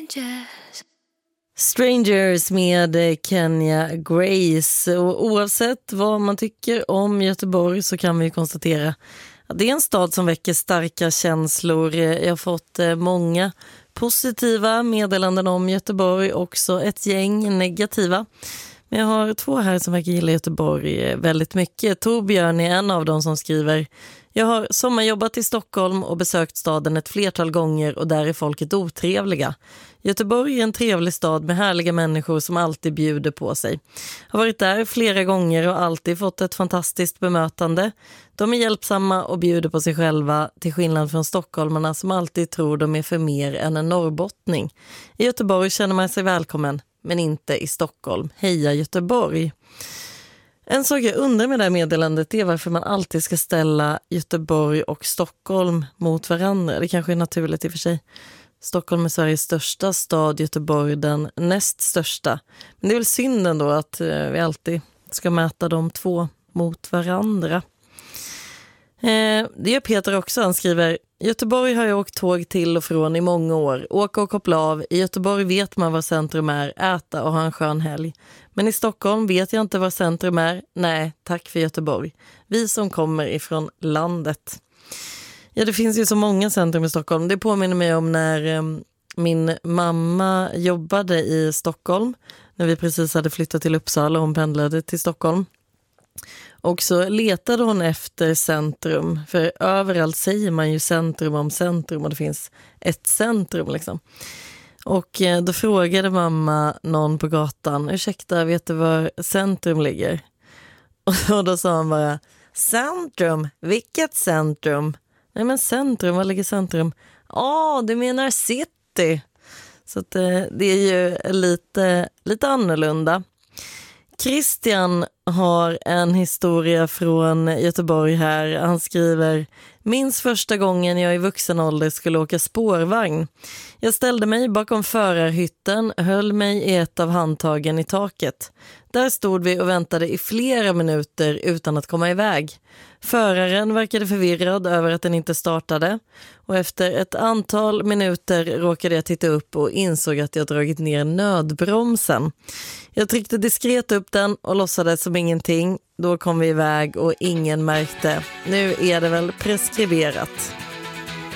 Strangers med Kenya Grace. Och oavsett vad man tycker om Göteborg så kan vi konstatera att det är en stad som väcker starka känslor. Jag har fått många positiva meddelanden om Göteborg, också ett gäng negativa. Men jag har 2 här som verkar gilla Göteborg väldigt mycket. Torbjörn är en av dem som skriver: jag har sommarjobbat i Stockholm och besökt staden ett flertal gånger och där är folket otrevliga. Göteborg är en trevlig stad med härliga människor som alltid bjuder på sig. Har varit där flera gånger och alltid fått ett fantastiskt bemötande. De är hjälpsamma och bjuder på sig själva, till skillnad från stockholmarna som alltid tror de är för mer än en norrbottning. I Göteborg känner man sig välkommen, men inte i Stockholm. Heja Göteborg! En sak jag undrar med det här meddelandet är varför man alltid ska ställa Göteborg och Stockholm mot varandra. Det kanske är naturligt i och för sig. Stockholm är Sveriges största stad, Göteborg den näst största. Men det är väl synd ändå att vi alltid ska mäta de 2 mot varandra. Det gör Peter också. Han skriver: Göteborg har jag åkt tåg till och från i många år. Åka och koppla av. I Göteborg vet man var centrum är, äta och ha en skön helg. Men i Stockholm vet jag inte var centrum är. Nej, tack för Göteborg. Vi som kommer ifrån landet. Ja, det finns ju så många centrum i Stockholm. Det påminner mig om när min mamma jobbade i Stockholm. När vi precis hade flyttat till Uppsala och hon pendlade till Stockholm. Och så letade hon efter centrum. För överallt säger man ju centrum om centrum och det finns ett centrum liksom. Och då frågade mamma någon på gatan: ursäkta, vet du var centrum ligger? Och då sa han bara: centrum? Vilket centrum? Nej men centrum, var ligger centrum? Du menar city. Så att, det är ju lite annorlunda. Christian har en historia från Göteborg här. Han skriver: minns första gången jag i vuxen ålder skulle åka spårvagn. Jag ställde mig bakom förarhytten, höll mig i ett av handtagen i taket. Där stod vi och väntade i flera minuter utan att komma iväg. Föraren verkade förvirrad över att den inte startade och efter ett antal minuter råkade jag titta upp och insåg att jag dragit ner nödbromsen. Jag tryckte diskret upp den och låtsades som ingenting. Då kom vi iväg och ingen märkte. Nu är det väl preskriberat.